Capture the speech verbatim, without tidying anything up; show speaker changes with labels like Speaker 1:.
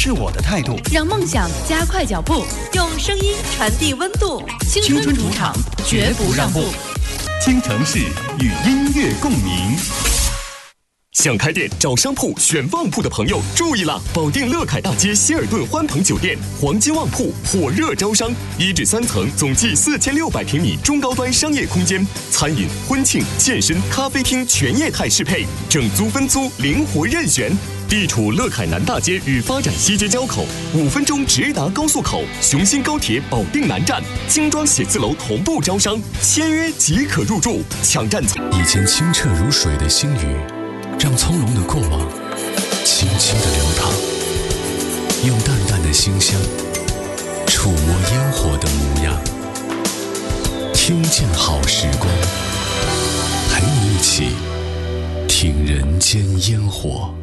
Speaker 1: 是我的态度，
Speaker 2: 让梦想加快脚步，用声音传递温度。青春主场，绝不让步。
Speaker 1: 京城市与音乐共鸣。
Speaker 3: 想开店找商铺选旺铺的朋友注意了！保定乐凯大街希尔顿欢腾酒店黄金旺铺火热招商，一至三层，总计四千六百平米中高端商业空间，餐饮、婚庆、健身、咖啡厅全业态适配，整租分租灵活任选。地处乐凯南大街与发展西街交口，五分钟直达高速口，雄心高铁保定南站，精装写字楼同步招商，签约即可入住，抢占。
Speaker 4: 以前清澈如水的星宇，让从容的过往轻轻地流淌，用淡淡的馨香触摸烟火的模样，听见好时光，陪你一起听人间烟火。